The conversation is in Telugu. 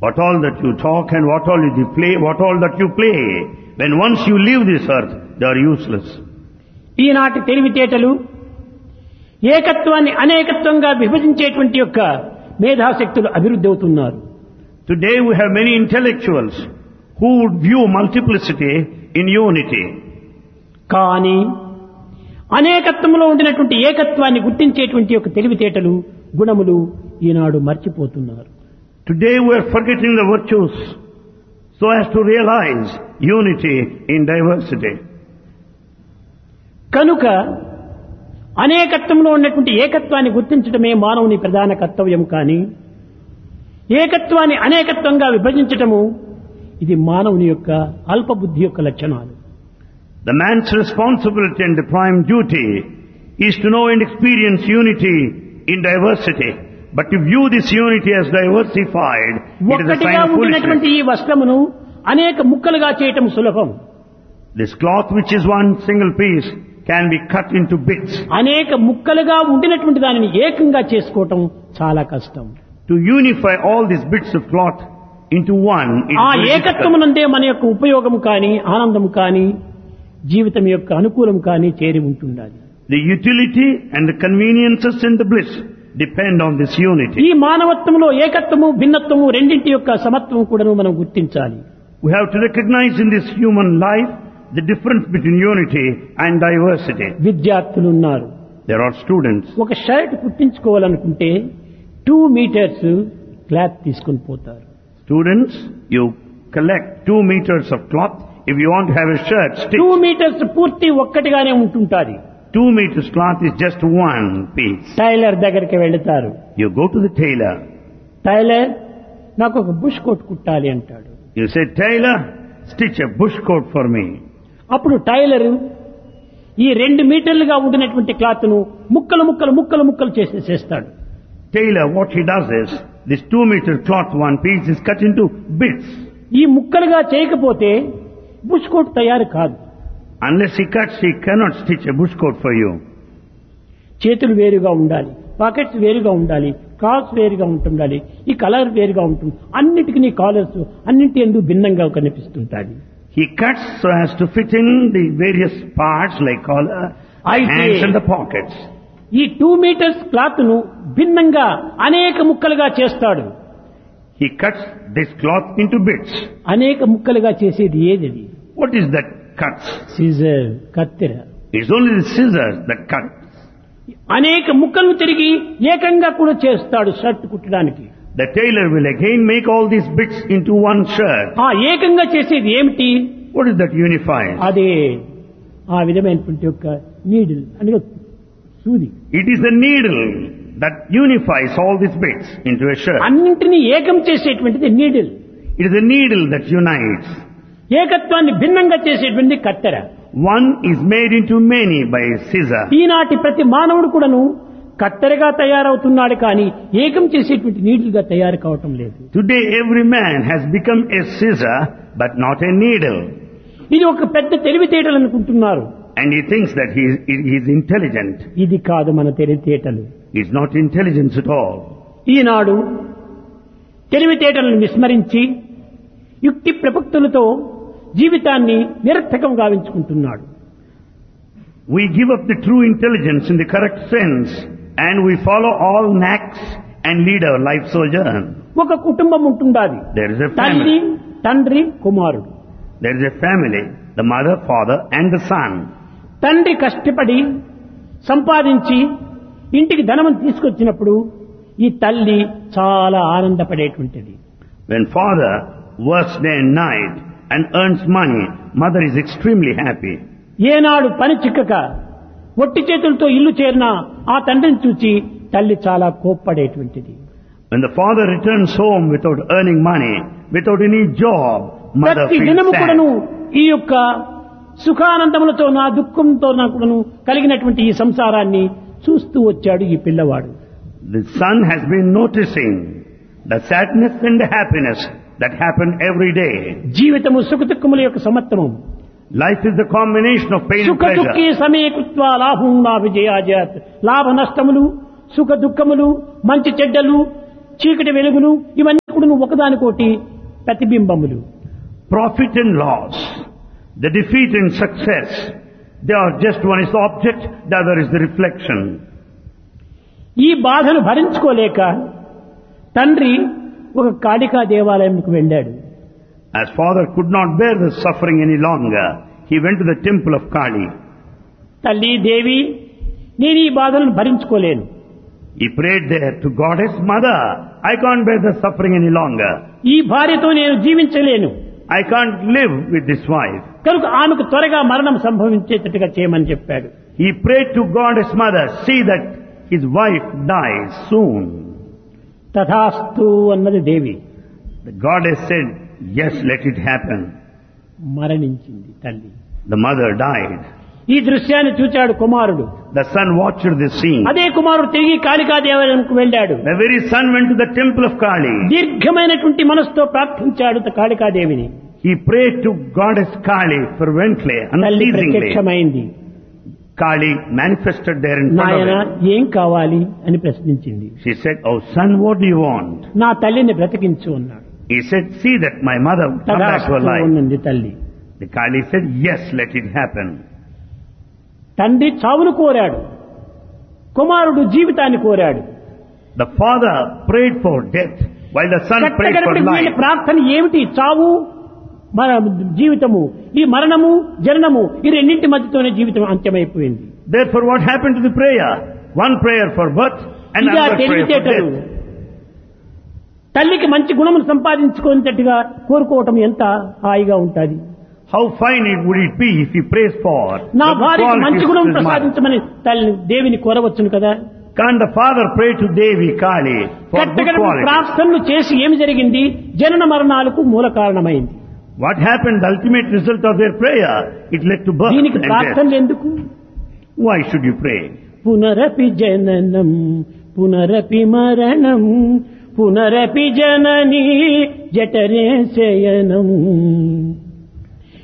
what all that you talk and what all that you play, when once you leave this earth, they are useless. ఈనాటి తెలివితేటలు ఏకత్వాన్ని అనేకత్వంగా విభజించేటువంటి యొక్క మేధాశక్తులు అభివృద్ధి అవుతున్నారు. Today we have many intellectuals who would view multiplicity in unity. కానీ అనేకత్వంలో ఉండినటువంటి ఏకత్వాన్ని గుర్తించేటువంటి యొక్క తెలివితేటలు గుణములు ఈనాడు మర్చిపోతున్నారు. Today we are forgetting the virtues so as to realize unity in diversity. కనుక అనేకత్వంలో ఉన్నటువంటి ఏకత్వాన్ని గుర్తించడమే మానవుని ప్రధాన కర్తవ్యం. కానీ ఏకత్వాన్ని అనేకత్వంగా విభజించటము ఇది మానవుని యొక్క అల్పబుద్ధి యొక్క లక్షణాలు. The man's responsibility and the prime duty is to know and experience unity in diversity. But to view this unity as diversified, it is a sign of foolishness. ఈ వస్త్రమును అనేక ముక్కలుగా చేయటం సులభం. This cloth, which is one single piece, can be cut into bits. అనేక ముక్కలుగా ఉండినటువంటి దానిని ఏకంగా చేసుకోవటం చాలా కష్టం. To unify all these bits of cloth into one, it ఆ is very difficult. ఏకత్వమునందే మన యొక్క ఉపయోగం కానీ ఆనందం కానీ జీవితం యొక్క అనుకూలం కానీ చేరి ఉంటుండాలి. The utility and the conveniences and the bliss depend on this unity. ఈ మానవత్వంలో ఏకత్వము భిన్నత్వము రెండింటి యొక్క సమత్వం కూడా మనం గుర్తించాలి. We have to recognize in this human life the difference between unity and diversity. విద్యార్థులు ఉన్నారు. There are students. ఒక షర్ట్ కుట్టించుకోవాలనుకుంటే 2 మీటర్స్ క్లాత్ తీసుకొని పోతారు. Students, you collect 2 meters of cloth if you want to have a shirt 2 stitched. Metres పూర్తి ఒక్కటిగానే ఉంటుంటాది. 2 meters cloth is just one piece. Tailor దగ్గరికి వెళతారు. You go to the tailor. Tailor నాకు ఒక బుష్ కోట్ కుట్టాలి అంటాడు. You say, tailor, stitch a bush coat for me. అప్పుడు టైలర్ ఈ 2 మీటర్లుగా ఉండినటువంటి క్లాత్ ను ముక్కలు ముక్కలు ముక్కలు ముక్కలు చేస్తాడు. Tailor, what he does is, this 2 meter cloth, one piece is cut into bits. ఈ ముక్కలుగా చేయకపోతే బుష్ కోట్ తయారు కాదు. Unless he cuts, he cannot stitch a bush coat for you. చేతులు వేరుగా ఉండాలి, పాకెట్స్ వేరుగా ఉండాలి, క్రాస్ వేరుగా ఉంటుండాలి, ఈ కలర్ వేరుగా ఉంటుంది. అన్నిటికీ కాలర్స్ అన్నింటి ఎందుకు భిన్నంగా కనిపిస్తుంటాయి. He cuts so as to fit in the various parts like collar, hands and the pockets. ఈ 2 మీటర్స్ క్లాత్ ను భిన్నంగా అనేక ముక్కలుగా చేస్తాడు. He cuts this cloth into bits. అనేక ముక్కలుగా చేసేది ఏది? What is that cuts? Caesar, కత్తెర. It's only the scissors that cut. అనేక ముక్కలను తిరిగి ఏకంగా కూడా చేస్తాడు shirt కుట్టడానికి. The tailor will again make all these bits into one shirt. ఆ ఏకంగా చేసేది ఏమిటి? What is that unifies? అదే ఆ విధమైనటువంటి యొక్క నీడిల్ అనగా సూది. It is the needle that unifies all these bits into a shirt. అన్నింటినీ ఏకం చేసేటువంటిది needle. It is the needle that unites. ఏకత్వాన్ని భిన్నంగా చేసేటువంటి కత్తెర. One is made into many by a scissor. ఈనాటి ప్రతి మానవుడు కూడాను కత్తెరగా తయారవుతున్నాడు కానీ ఏకం చేసేటువంటి నీడిల్గా తయారు కావటం లేదు. Today every man has become a scissor but not a needle. ఇది ఒక పెద్ద తెలివితేటలు అనుకుంటున్నారు. And he thinks that he is intelligent. ఇది కాదు మన తెలివితేటలు. He is not intelligence at all. ఈనాడు తెలివితేటలను విస్మరించి యుక్తి ప్రపక్తులతో జీవితాన్ని నిరర్థకం గావించుకుంటున్నాడు. We give up the true intelligence in the correct sense and we follow all knacks and lead our life sojourn. ఒక కుటుంబం ఉంటుండాది. There is a తల్లి, family. తండ్రి, కుమారుడు. There is a family, the mother, father and the son. తండ్రి కష్టపడి సంపాదించి ఇంటికి ధనం తీసుకొచ్చినప్పుడు ఈ తల్లి చాలా ఆనందపడేటువంటిది. When father works day and night and earns money, mother is extremely happy. ఏనాడు పని చిక్కక ఒట్టి చేతులతో ఇల్లు చేరినా ఆ తండ్రిని చూచి తల్లి చాలా కోప్పడేటువంటిది. When the father returns home without earning money, without any job, mother ప్రతి feels దినము sad. కూడాను ఈ యొక్క సుఖానందములతో నా దుఃఖంతో కూడాను కలిగినటువంటి ఈ సంసారాన్ని చూస్తూ వచ్చాడు ఈ పిల్లవాడు. The son has been noticing the sadness and the happiness that happen every day. జీవితము సుఖ దుఃఖముల యొక్క సమత్వము. Life is the combination of pain and సుఖ దుఃఖే pleasure. సమేకృత్వా లాభం లాభిజయాజాత్. లాభ నష్టములు, సుఖ దుఃఖములు, మంచి చెడ్డలు, చీకటి వెలుగులు ఇవన్నీ కూడా ఒకదానికోటి ప్రతిబింబములు. Profit and loss, the defeat and success, they are just one is the object, the other is the reflection. ఈ బాధను భరించుకోలేక తండ్రి ఒక కాళికా దేవాలయంకు వెళ్ళాడు. As father could not bear the suffering any longer, he went to the temple of Kali. తల్లి దేవి, నేను ఈ బాధలను భరించుకోలేను. He prayed there to goddess mother, I can't bear the suffering any longer. ఈ భార్యతో నేను జీవించలేను. I can't live with this wife. కనుక ఆమెకు త్వరగా మరణం సంభవించేటట్టుగా చేయమని చెప్పాడు. He prayed to goddess mother, see that his wife dies soon. తథాస్తు అన్నది దేవి. The goddess said, yes, let it happen. మరణించింది తల్లి. The mother died. ఈ దృశ్యాన్ని చూచాడు కుమారుడు. The son watched this scene. అదే కుమారుడు తిరిగి కాళికా దేవాలయంకు వెళ్ళాడు. The very son went to the temple of Kali. దీర్ఘమైనటువంటి మనసుతో ప్రార్థించాడు కాళికాదేవిని. He prayed to goddess Kali fervently, తల్లి unceasingly. ప్రత్యక్షమైంది. Kali manifested there in front నాయన of him. ఏం కావాలి అని ప్రశ్నించింది. She said, oh son, what do you want? నా తల్లిని బ్రతికించు అన్నాడు. He said, see that my mother come back to her life. ఉన్నది తల్లి. The Kali said, yes, let it happen. తండ్రి చావును కోరాడు, కుమారుడు జీవితాన్ని కోరాడు. The father prayed for death, while the son prayed for వీళ్ళ life. ప్రార్థన ఏమిటి? చావు, మన జీవితము, ఈ మరణము జననము, ఈ రెండింటి మధ్యతోనే జీవితం అంత్యమైపోయింది. Therefore, what happened to the prayer? One prayer for birth and ఇదే another prayer for తెలివితేటలు. death. తల్లికి మంచి గుణమును సంపాదించుకునేటట్టుగా కోరుకోవటం ఎంత హాయిగా ఉంటుంది. How fine it would it be if he prays for నా the భార్యకి qualities మంచి of గుణం his mother. ప్రసాదించమని తల్లి దేవిని కోరవచ్చును కదా. Can the father pray to Devi Kali for good కట్టగడ qualities? ప్రార్థనలు చేసి ఏమి జరిగింది? జనన మరణాలకు మూల కారణమైంది. What happened? The ultimate result of their prayer, it led to birth దీనికి and death. ప్రార్థనలు ఎందుకు? Why should you pray? పునరపి జననం పునరపి మరణం పునరపి జననీ జఠరే శయనం.